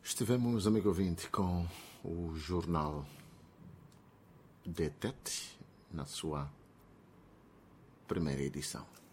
Estivemos, amigo ouvinte, com o jornal DTET na sua primeira edição.